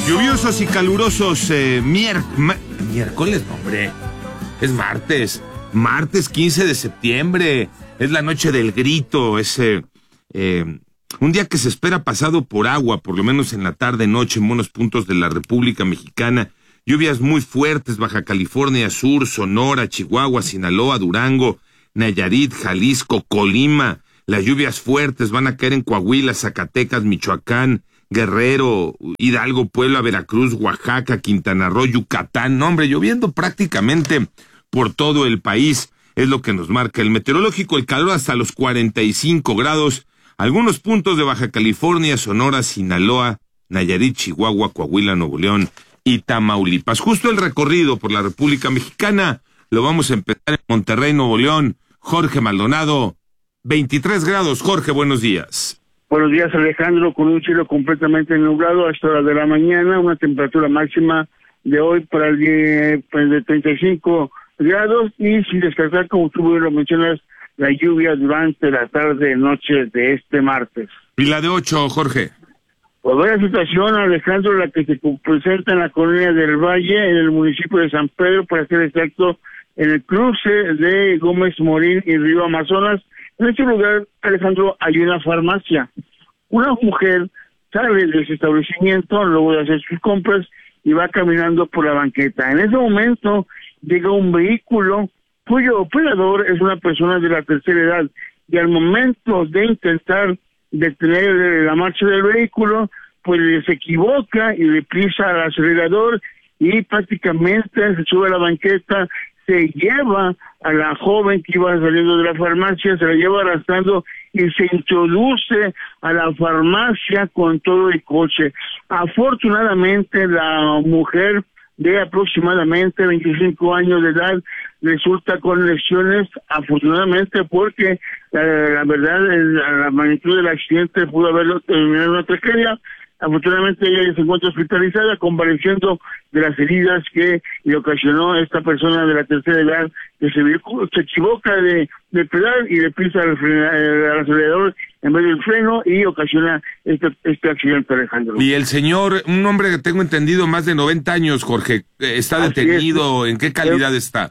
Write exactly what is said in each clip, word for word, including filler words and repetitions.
Lluviosos y calurosos eh, mier ma miércoles, no, hombre, es martes, martes quince de septiembre, es la noche del grito, es eh, eh, un día que se espera pasado por agua, por lo menos en la tarde-noche en buenos puntos de la República Mexicana. Lluvias muy fuertes, Baja California Sur, Sonora, Chihuahua, Sinaloa, Durango, Nayarit, Jalisco, Colima. Las lluvias fuertes van a caer en Coahuila, Zacatecas, Michoacán, Guerrero, Hidalgo, Puebla, Veracruz, Oaxaca, Quintana Roo, Yucatán. No, hombre, lloviendo prácticamente por todo el país. Es lo que nos marca el meteorológico. El calor hasta los cuarenta y cinco grados. Algunos puntos de Baja California, Sonora, Sinaloa, Nayarit, Chihuahua, Coahuila, Nuevo León y Tamaulipas. Justo el recorrido por la República Mexicana lo vamos a empezar en Monterrey, Nuevo León. Jorge Maldonado, veintitrés grados. Jorge, buenos días. Buenos días, Alejandro, con un cielo completamente nublado a esta hora de la mañana, una temperatura máxima de hoy para el día pues, de treinta y cinco grados y sin descartar, como tú bien lo mencionas, la lluvia durante la tarde y noche de este martes. ¿Y la de ocho, Jorge? Pues vaya situación, Alejandro, la que se presenta en la colonia del Valle, en el municipio de San Pedro, para ser exacto, en el cruce de Gómez Morín y Río Amazonas. En este lugar, Alejandro, hay una farmacia. Una mujer sale de ese establecimiento luego de hacer sus compras y va caminando por la banqueta. En ese momento llega un vehículo cuyo operador es una persona de la tercera edad y al momento de intentar detener la marcha del vehículo, pues se equivoca y le pisa al acelerador y prácticamente se sube a la banqueta, se lleva a la joven que iba saliendo de la farmacia, se la lleva arrastrando y se introduce a la farmacia con todo el coche. Afortunadamente la mujer de aproximadamente veinticinco años de edad resulta con lesiones, afortunadamente, porque la, la verdad la, la magnitud del accidente pudo haberlo terminado en una tragedia. Afortunadamente ella se encuentra hospitalizada, convaleciendo de las heridas que le ocasionó esta persona de la tercera edad, que se, se equivoca de, de pedal y le pisa al, al acelerador en vez del freno y ocasiona este, este accidente, Alejandro. Y el señor, un hombre que tengo entendido más de noventa años, Jorge, ¿está detenido? ¿En qué calidad él, está?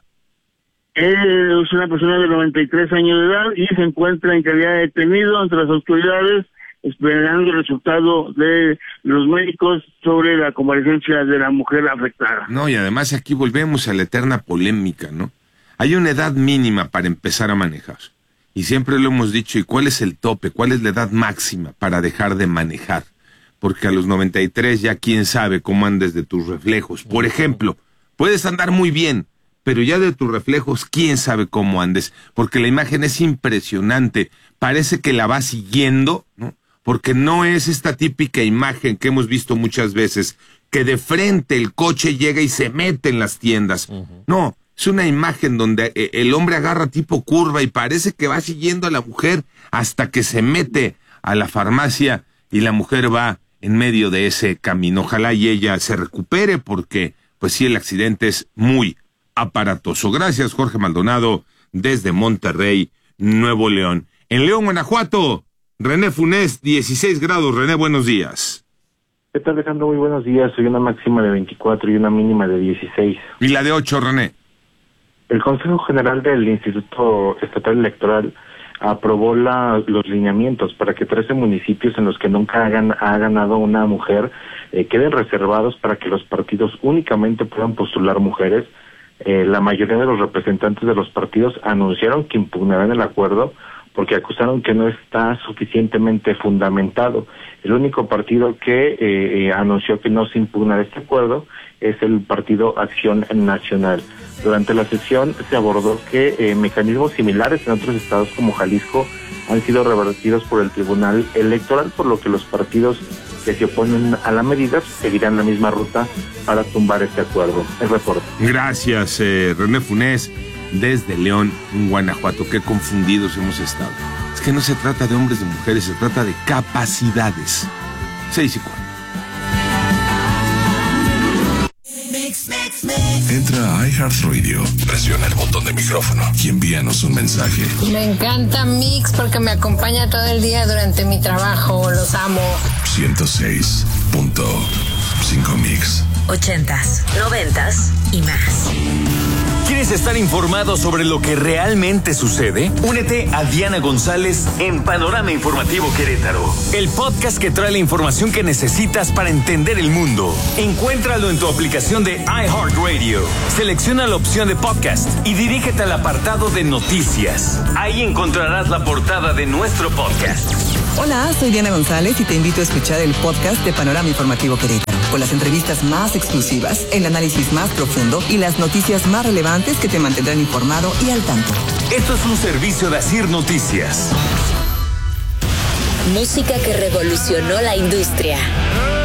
Él es una persona de noventa y tres años de edad y se encuentra en calidad de detenido ante las autoridades, esperando el resultado de los médicos sobre la convalecencia de la mujer afectada. No, y además aquí volvemos a la eterna polémica, ¿no? Hay una edad mínima para empezar a manejar. Y siempre lo hemos dicho, ¿y cuál es el tope? ¿Cuál es la edad máxima para dejar de manejar? Porque a los noventa y tres ya quién sabe cómo andes de tus reflejos. Por ejemplo, puedes andar muy bien, pero ya de tus reflejos, quién sabe cómo andes. Porque la imagen es impresionante. Parece que la vas siguiendo, ¿no? Porque no es esta típica imagen que hemos visto muchas veces, que de frente el coche llega y se mete en las tiendas. Uh-huh. No, es una imagen donde el hombre agarra tipo curva y parece que va siguiendo a la mujer hasta que se mete a la farmacia y la mujer va en medio de ese camino. Ojalá y ella se recupere porque, pues sí, el accidente es muy aparatoso. Gracias, Jorge Maldonado, desde Monterrey, Nuevo León. En León, Guanajuato, René Funes, dieciséis grados. René, buenos días. ¿Qué tal, Alejandro? Muy buenos días. Soy una máxima de veinticuatro y una mínima de dieciséis. ¿Y la de ocho, René? El Consejo General del Instituto Estatal Electoral aprobó la, los lineamientos para que trece municipios en los que nunca hagan, ha ganado una mujer eh, queden reservados para que los partidos únicamente puedan postular mujeres. Eh, la mayoría de los representantes de los partidos anunciaron que impugnarán el acuerdo porque acusaron que no está suficientemente fundamentado. El único partido que eh, eh, anunció que no se impugna este acuerdo es el Partido Acción Nacional. Durante la sesión se abordó que eh, mecanismos similares en otros estados como Jalisco han sido revertidos por el Tribunal Electoral, por lo que los partidos que se oponen a la medida seguirán la misma ruta para tumbar este acuerdo. El reporte. Gracias, eh, René Funes, desde León, Guanajuato. Qué confundidos hemos estado. Es que no se trata de hombres y mujeres, se trata de capacidades. Seis y cuatro. Entra a iHeartRadio, presiona el botón de micrófono y envíanos un mensaje. Me encanta Mix porque me acompaña todo el día durante mi trabajo. Los amo. ciento seis punto cinco Mix. Ochentas, noventas y más. ¿Quieres estar informado sobre lo que realmente sucede? Únete a Diana González en Panorama Informativo Querétaro, el podcast que trae la información que necesitas para entender el mundo. Encuéntralo en tu aplicación de iHeartRadio. Selecciona la opción de podcast y dirígete al apartado de noticias. Ahí encontrarás la portada de nuestro podcast. Hola, soy Diana González y te invito a escuchar el podcast de Panorama Informativo Querétaro, con las entrevistas más exclusivas, el análisis más profundo y las noticias más relevantes que te mantendrán informado y al tanto. Esto es un servicio de Asir Noticias. Música que revolucionó la industria.